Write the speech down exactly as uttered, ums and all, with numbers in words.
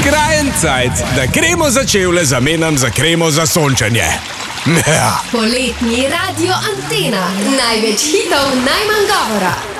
Skrajen cajt, da kremo za čevlje zamenjam za kremo za sončenje. Ja. Poletni Radio Antena. Največ hitov, najmanj govora.